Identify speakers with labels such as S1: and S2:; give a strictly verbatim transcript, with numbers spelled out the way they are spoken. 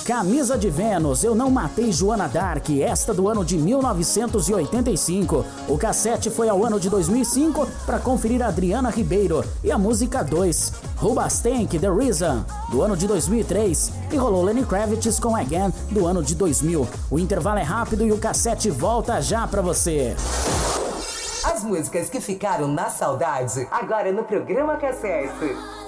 S1: Camisa de Vênus, Eu Não Matei Joana Dark, esta do ano de mil novecentos e oitenta e cinco. O cassete foi ao ano de dois mil e cinco para conferir a Adriana Ribeiro e a música dois. Rubastank, The Reason, do ano de dois mil e três. E rolou Lenny Kravitz com Again, do ano de dois mil. O intervalo é rápido e o cassete volta já para você.
S2: As músicas que ficaram na saudade, agora no programa Cassete.